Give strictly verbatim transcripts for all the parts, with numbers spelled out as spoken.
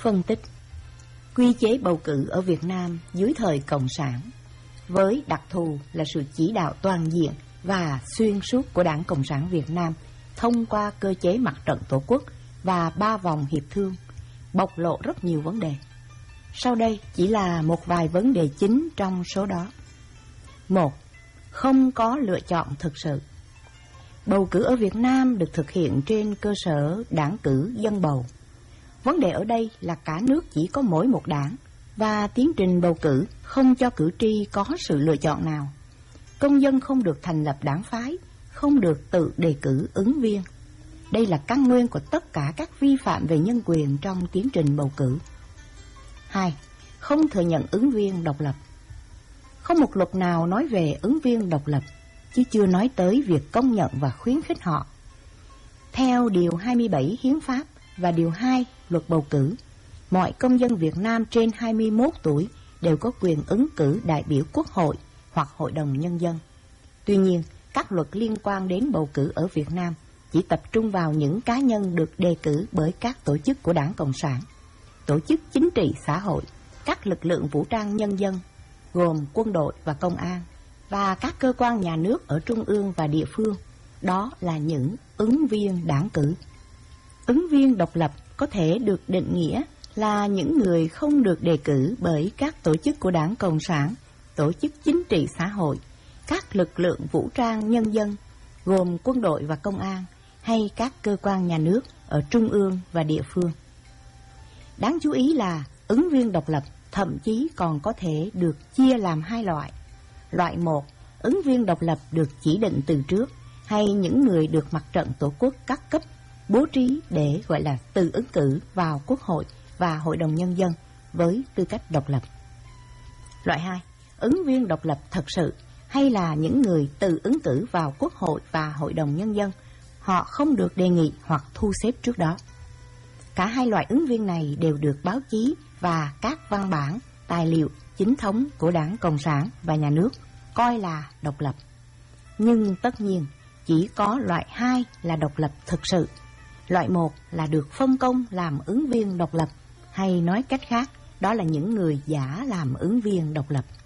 Phân tích. Quy chế bầu cử ở Việt Nam dưới thời Cộng sản, với đặc thù là sự chỉ đạo toàn diện và xuyên suốt của Đảng Cộng sản Việt Nam thông qua cơ chế mặt trận tổ quốc và ba vòng hiệp thương, bộc lộ rất nhiều vấn đề. Sau đây chỉ là một vài vấn đề chính trong số đó. Một, không có lựa chọn thực sự. Bầu cử ở Việt Nam được thực hiện trên cơ sở đảng cử dân bầu. Vấn đề ở đây là cả nước chỉ có mỗi một đảng, và tiến trình bầu cử không cho cử tri có sự lựa chọn nào. Công dân không được thành lập đảng phái, không được tự đề cử ứng viên. Đây là căn nguyên của tất cả các vi phạm về nhân quyền trong tiến trình bầu cử. Hai, không thừa nhận ứng viên độc lập. Không một luật nào nói về ứng viên độc lập, chứ chưa nói tới việc công nhận và khuyến khích họ. Theo Điều hai mươi bảy Hiến pháp và Điều hai Luật Bầu cử, mọi công dân Việt Nam trên hai mươi mốt tuổi đều có quyền ứng cử đại biểu Quốc hội hoặc Hội đồng Nhân dân. Tuy nhiên, các luật liên quan đến bầu cử ở Việt Nam chỉ tập trung vào những cá nhân được đề cử bởi các tổ chức của Đảng Cộng sản, tổ chức chính trị xã hội, các lực lượng vũ trang nhân dân, gồm quân đội và công an, và các cơ quan nhà nước ở trung ương và địa phương. Đó là những ứng viên đảng cử. Ứng viên độc lập có thể được định nghĩa là những người không được đề cử bởi các tổ chức của Đảng Cộng sản, tổ chức chính trị xã hội, các lực lượng vũ trang nhân dân, gồm quân đội và công an, hay các cơ quan nhà nước ở trung ương và địa phương. Đáng chú ý là ứng viên độc lập thậm chí còn có thể được chia làm hai loại. Loại một, ứng viên độc lập được chỉ định từ trước, hay những người được Mặt trận Tổ quốc các cấp bố trí để gọi là tự ứng cử vào Quốc hội và Hội đồng Nhân dân với tư cách độc lập. Loại hai, ứng viên độc lập thật sự, hay là những người tự ứng cử vào Quốc hội và Hội đồng Nhân dân, họ không được đề nghị hoặc thu xếp trước đó. Cả hai loại ứng viên này đều được báo chí và các văn bản, tài liệu chính thống của Đảng Cộng sản và nhà nước coi là độc lập. Nhưng tất nhiên, chỉ có loại hai là độc lập thực sự. Loại một là được phân công làm ứng viên độc lập, hay nói cách khác, đó là những người giả làm ứng viên độc lập.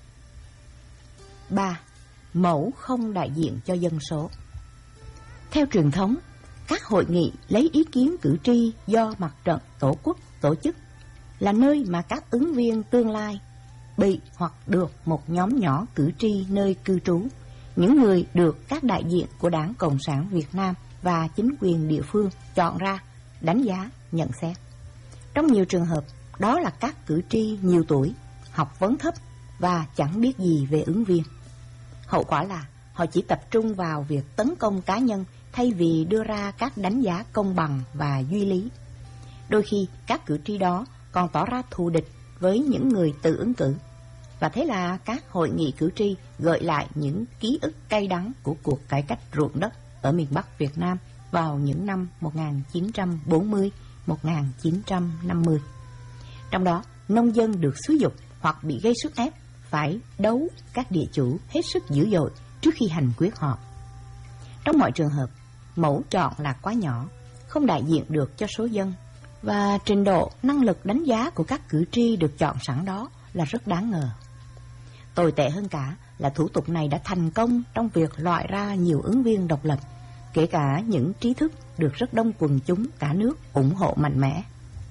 Ba, mẫu không đại diện cho dân số. Theo truyền thống, các hội nghị lấy ý kiến cử tri do Mặt trận Tổ quốc tổ chức là nơi mà các ứng viên tương lai bị hoặc được một nhóm nhỏ cử tri nơi cư trú, những người được các đại diện của Đảng Cộng sản Việt Nam và chính quyền địa phương chọn ra, đánh giá, nhận xét. Trong nhiều trường hợp, đó là các cử tri nhiều tuổi, học vấn thấp và chẳng biết gì về ứng viên. Hậu quả là họ chỉ tập trung vào việc tấn công cá nhân thay vì đưa ra các đánh giá công bằng và duy lý. Đôi khi các cử tri đó còn tỏ ra thù địch với những người tự ứng cử. Và thế là các hội nghị cử tri gợi lại những ký ức cay đắng của cuộc cải cách ruộng đất ở miền Bắc Việt Nam vào những năm một nghìn chín trăm bốn mươi đến một nghìn chín trăm năm mươi. Trong đó, nông dân được xúi giục hoặc bị gây sức ép phải đấu các địa chủ hết sức dữ dội trước khi hành quyết họ. Trong mọi trường hợp, mẫu chọn là quá nhỏ, không đại diện được cho số dân, và trình độ năng lực đánh giá của các cử tri được chọn sẵn đó là rất đáng ngờ. Tồi tệ hơn cả là thủ tục này đã thành công trong việc loại ra nhiều ứng viên độc lập, kể cả những trí thức được rất đông quần chúng cả nước ủng hộ mạnh mẽ.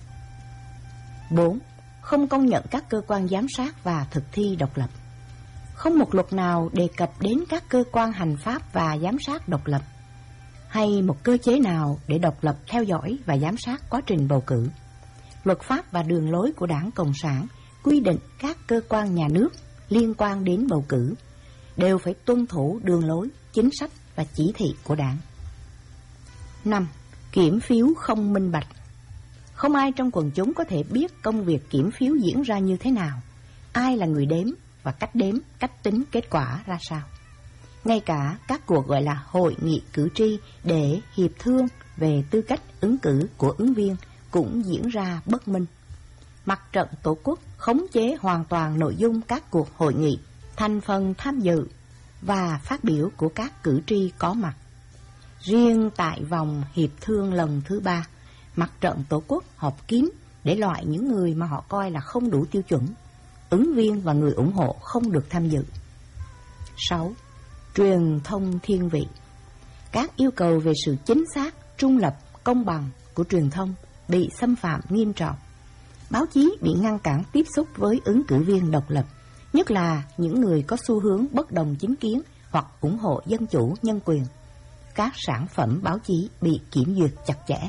Bốn, không công nhận các cơ quan giám sát và thực thi độc lập. Không một luật nào đề cập đến các cơ quan hành pháp và giám sát độc lập, hay một cơ chế nào để độc lập theo dõi và giám sát quá trình bầu cử. Luật pháp và đường lối của Đảng Cộng sản quy định các cơ quan nhà nước liên quan đến bầu cử đều phải tuân thủ đường lối, chính sách và chỉ thị của Đảng. Năm, kiểm phiếu không minh bạch. Không ai trong quần chúng có thể biết công việc kiểm phiếu diễn ra như thế nào, ai là người đếm và cách đếm, cách tính kết quả ra sao. Ngay cả các cuộc gọi là hội nghị cử tri để hiệp thương về tư cách ứng cử của ứng viên cũng diễn ra bất minh. Mặt trận Tổ quốc khống chế hoàn toàn nội dung các cuộc hội nghị, thành phần tham dự và phát biểu của các cử tri có mặt. Riêng tại vòng hiệp thương lần thứ ba, Mặt trận Tổ quốc họp kín để loại những người mà họ coi là không đủ tiêu chuẩn. Ứng viên và người ủng hộ không được tham dự. sáu. Truyền thông thiên vị. Các yêu cầu về sự chính xác, trung lập, công bằng của truyền thông bị xâm phạm nghiêm trọng. Báo chí bị ngăn cản tiếp xúc với ứng cử viên độc lập, nhất là những người có xu hướng bất đồng chính kiến hoặc ủng hộ dân chủ nhân quyền. Các sản phẩm báo chí bị kiểm duyệt chặt chẽ.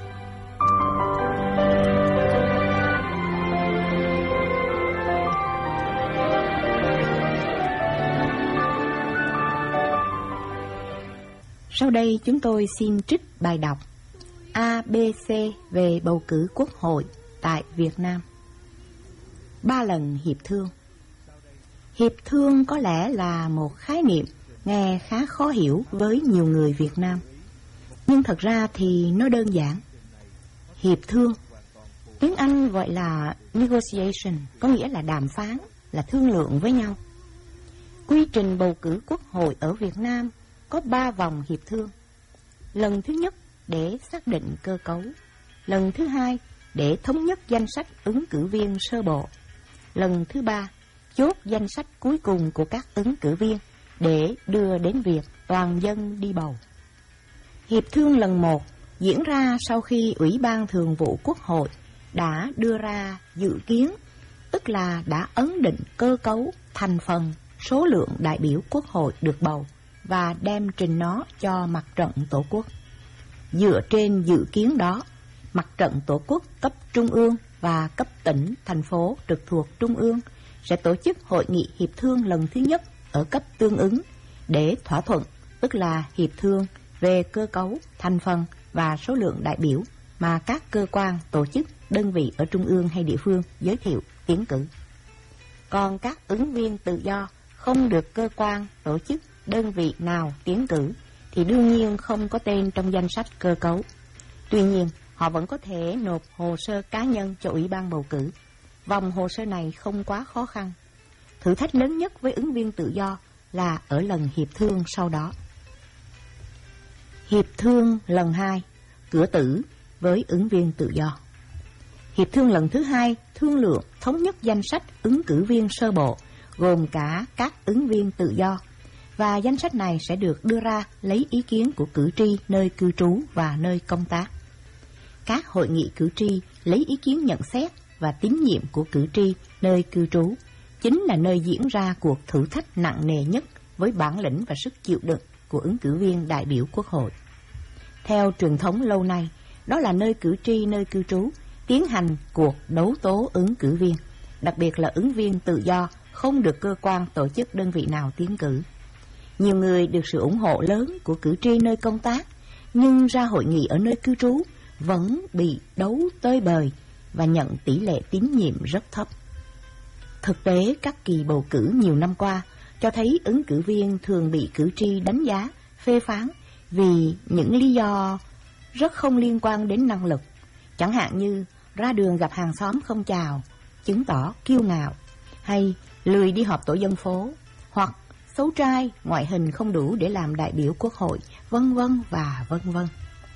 Sau đây chúng tôi xin trích bài đọc a bê xê về bầu cử quốc hội tại Việt Nam. Ba lần hiệp thương. Hiệp thương có lẽ là một khái niệm nghe khá khó hiểu với nhiều người Việt Nam. Nhưng thật ra thì nó đơn giản. Hiệp thương, tiếng Anh gọi là negotiation, có nghĩa là đàm phán, là thương lượng với nhau. Quy trình bầu cử quốc hội ở Việt Nam có ba vòng hiệp thương. Lần thứ nhất để xác định cơ cấu. Lần thứ hai để thống nhất danh sách ứng cử viên sơ bộ. Lần thứ ba chốt danh sách cuối cùng của các ứng cử viên để đưa đến việc toàn dân đi bầu. Hiệp thương lần một diễn ra sau khi Ủy ban Thường vụ Quốc hội đã đưa ra dự kiến, tức là đã ấn định cơ cấu, thành phần, số lượng đại biểu Quốc hội được bầu và đem trình nó cho Mặt trận Tổ quốc. Dựa trên dự kiến đó, Mặt trận Tổ quốc cấp trung ương và cấp tỉnh, thành phố trực thuộc trung ương sẽ tổ chức hội nghị hiệp thương lần thứ nhất ở cấp tương ứng để thỏa thuận, tức là hiệp thương về cơ cấu, thành phần và số lượng đại biểu mà các cơ quan, tổ chức, đơn vị ở trung ương hay địa phương giới thiệu tiến cử. Còn các ứng viên tự do không được cơ quan, tổ chức, đơn vị nào tiến cử thì đương nhiên không có tên trong danh sách cơ cấu. Tuy nhiên, họ vẫn có thể nộp hồ sơ cá nhân cho Ủy ban bầu cử. Vòng hồ sơ này không quá khó khăn. Thử thách lớn nhất với ứng viên tự do là ở lần hiệp thương sau đó. Hiệp thương lần hai, cửa tử với ứng viên tự do. Hiệp thương lần thứ hai thương lượng thống nhất danh sách ứng cử viên sơ bộ, gồm cả các ứng viên tự do, và danh sách này sẽ được đưa ra lấy ý kiến của cử tri nơi cư trú và nơi công tác. Các hội nghị cử tri lấy ý kiến nhận xét và tín nhiệm của cử tri nơi cư trú chính là nơi diễn ra cuộc thử thách nặng nề nhất với bản lĩnh và sức chịu đựng của ứng cử viên đại biểu Quốc hội. Theo truyền thống lâu nay, đó là nơi cử tri nơi cư trú tiến hành cuộc đấu tố ứng cử viên, đặc biệt là ứng viên tự do không được cơ quan, tổ chức, đơn vị nào tiến cử. Nhiều người được sự ủng hộ lớn của cử tri nơi công tác, nhưng ra hội nghị ở nơi cư trú vẫn bị đấu tơi bời và nhận tỷ lệ tín nhiệm rất thấp. Thực tế, các kỳ bầu cử nhiều năm qua cho thấy ứng cử viên thường bị cử tri đánh giá, phê phán vì những lý do rất không liên quan đến năng lực, chẳng hạn như ra đường gặp hàng xóm không chào, chứng tỏ kiêu ngạo, hay lười đi họp tổ dân phố, hoặc xấu trai, ngoại hình không đủ để làm đại biểu Quốc hội, vân vân và vân vân.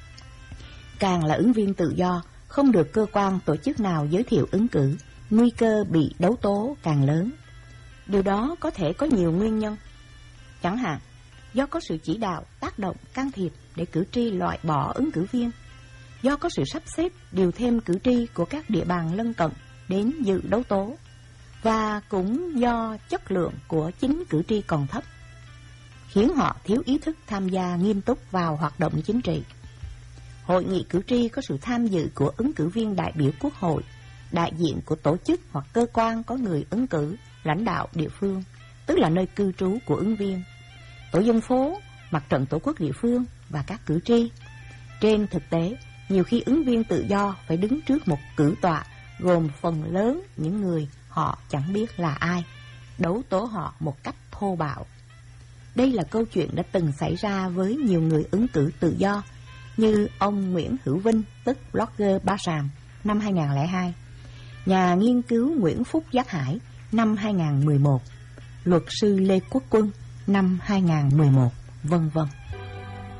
Càng là ứng viên tự do, không được cơ quan, tổ chức nào giới thiệu ứng cử, nguy cơ bị đấu tố càng lớn. Điều đó có thể có nhiều nguyên nhân. Chẳng hạn, do có sự chỉ đạo, tác động, can thiệp để cử tri loại bỏ ứng cử viên, do có sự sắp xếp điều thêm cử tri của các địa bàn lân cận đến dự đấu tố, và cũng do chất lượng của chính cử tri còn thấp, khiến họ thiếu ý thức tham gia nghiêm túc vào hoạt động chính trị. Hội nghị cử tri có sự tham dự của ứng cử viên đại biểu Quốc hội, đại diện của tổ chức hoặc cơ quan có người ứng cử, lãnh đạo địa phương, tức là nơi cư trú của ứng viên, tổ dân phố, Mặt trận Tổ quốc địa phương và các cử tri. Trên thực tế, nhiều khi ứng viên tự do phải đứng trước một cử tọa gồm phần lớn những người họ chẳng biết là ai, đấu tố họ một cách thô bạo. Đây là câu chuyện đã từng xảy ra với nhiều người ứng cử tự do, như ông Nguyễn Hữu Vinh, tức blogger Ba Sàm, năm hai nghìn không trăm lẻ hai, nhà nghiên cứu Nguyễn Phúc Giác Hải, năm hai nghìn không trăm mười một, luật sư Lê Quốc Quân, năm hai nghìn không trăm mười một, vân vân.